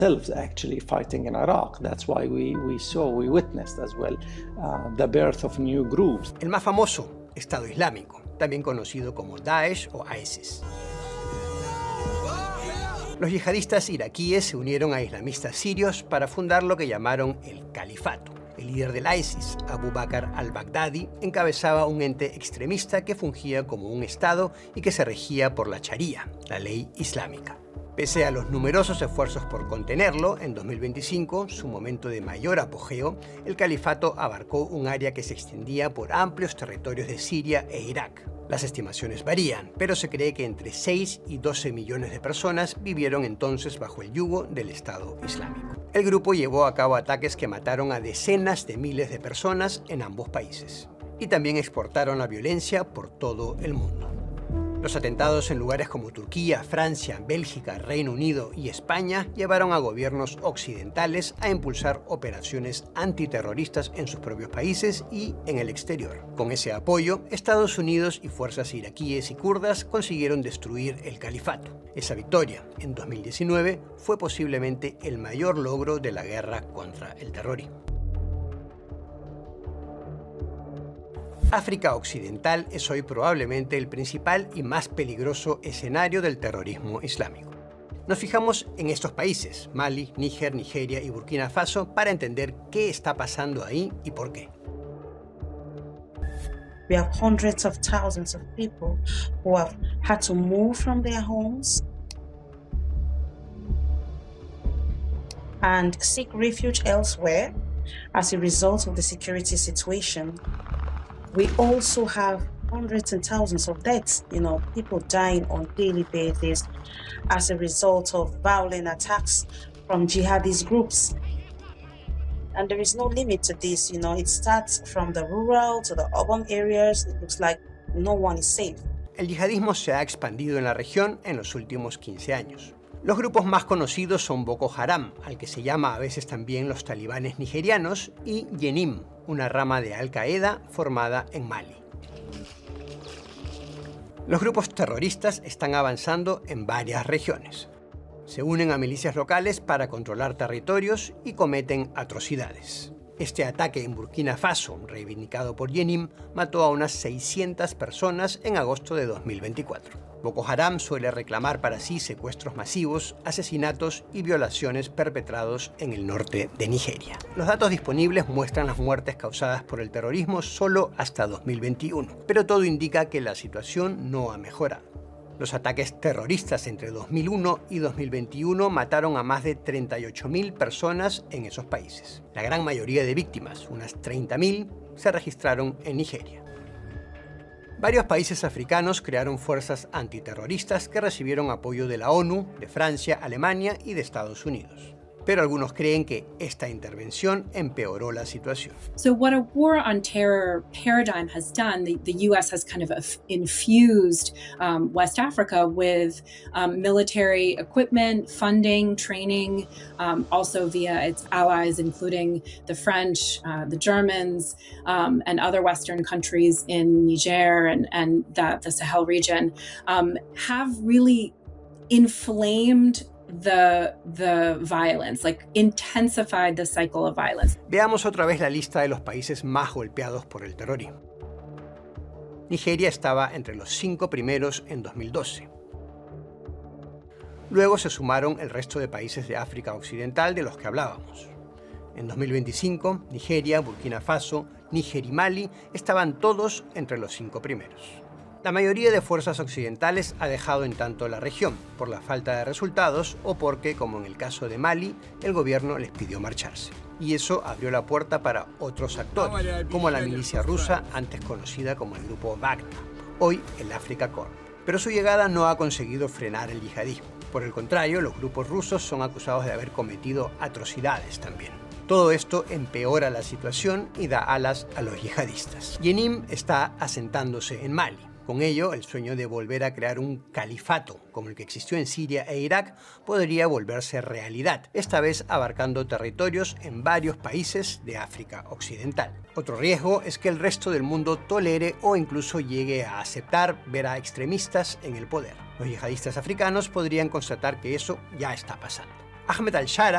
actually fighting in Iraq. That's why we witnessed as well the birth of new groups. El más famoso, Estado Islámico, también conocido como Daesh o ISIS. Los yihadistas iraquíes se unieron a islamistas sirios para fundar lo que llamaron el Califato. El líder del ISIS, Abu Bakr al-Baghdadi, encabezaba un ente extremista que fungía como un estado y que se regía por la Sharia, la ley islámica. Pese a los numerosos esfuerzos por contenerlo, en 2025, su momento de mayor apogeo, el califato abarcó un área que se extendía por amplios territorios de Siria e Irak. Las estimaciones varían, pero se cree que entre 6 y 12 millones de personas vivieron entonces bajo el yugo del Estado Islámico. El grupo llevó a cabo ataques que mataron a decenas de miles de personas en ambos países. Y también exportaron la violencia por todo el mundo. Los atentados en lugares como Turquía, Francia, Bélgica, Reino Unido y España llevaron a gobiernos occidentales a impulsar operaciones antiterroristas en sus propios países y en el exterior. Con ese apoyo, Estados Unidos y fuerzas iraquíes y kurdas consiguieron destruir el califato. Esa victoria, en 2019, fue posiblemente el mayor logro de la guerra contra el terrorismo. África Occidental es hoy probablemente el principal y más peligroso escenario del terrorismo islámico. Nos fijamos en estos países, Mali, Níger, Nigeria y Burkina Faso, para entender qué está pasando ahí y por qué. We have hundreds of thousands of people who have had to move from their homes and seek refuge elsewhere as a result of the security situation. We also have hundreds and thousands of deaths, people dying on a daily basis as a result of violent attacks from jihadist groups. And there is no limit to this, it starts from the rural to the urban areas. It looks like no one is safe. El yihadismo se ha expandido en la región en los últimos 15 años. Los grupos más conocidos son Boko Haram, al que se llama a veces también los talibanes nigerianos, y Yenim, una rama de Al-Qaeda formada en Mali. Los grupos terroristas están avanzando en varias regiones. Se unen a milicias locales para controlar territorios y cometen atrocidades. Este ataque en Burkina Faso, reivindicado por Yenim, mató a unas 600 personas en agosto de 2024. Boko Haram suele reclamar para sí secuestros masivos, asesinatos y violaciones perpetrados en el norte de Nigeria. Los datos disponibles muestran las muertes causadas por el terrorismo solo hasta 2021, pero todo indica que la situación no ha mejorado. Los ataques terroristas entre 2001 y 2021 mataron a más de 38.000 personas en esos países. La gran mayoría de víctimas, unas 30.000, se registraron en Nigeria. Varios países africanos crearon fuerzas antiterroristas que recibieron apoyo de la ONU, de Francia, Alemania y de Estados Unidos. Pero algunos creen que esta intervención empeoró la situación. So what a war on terror paradigm has done, the U.S. has kind of infused West Africa with military equipment, funding, training, also via its allies, including the French, the Germans, and other Western countries in Niger and the Sahel region, have really inflamed the violence, intensified the cycle of violence. Veamos otra vez la lista de los países más golpeados por el terrorismo. Nigeria estaba entre los 5 primeros en 2012. Luego se sumaron el resto de países de África Occidental de los que hablábamos. En 2025, Nigeria, Burkina Faso, Níger y Mali estaban todos entre los 5 primeros. La mayoría de fuerzas occidentales ha dejado en tanto la región, por la falta de resultados o porque, como en el caso de Mali, el gobierno les pidió marcharse. Y eso abrió la puerta para otros actores, como la milicia rusa, antes conocida como el grupo Wagner, hoy el Afrika Korps. Pero su llegada no ha conseguido frenar el yihadismo. Por el contrario, los grupos rusos son acusados de haber cometido atrocidades también. Todo esto empeora la situación y da alas a los yihadistas. Yenim está asentándose en Mali. Con ello, el sueño de volver a crear un califato, como el que existió en Siria e Irak, podría volverse realidad, esta vez abarcando territorios en varios países de África Occidental. Otro riesgo es que el resto del mundo tolere o incluso llegue a aceptar ver a extremistas en el poder. Los yihadistas africanos podrían constatar que eso ya está pasando. Ahmed al-Shara